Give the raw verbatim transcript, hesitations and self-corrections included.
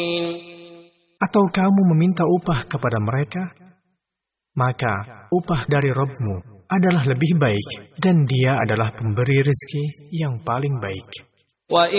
Atau kamu meminta upah kepada mereka? Maka upah dari Rabb-mu adalah lebih baik, dan Dia adalah pemberi rezeki yang paling baik.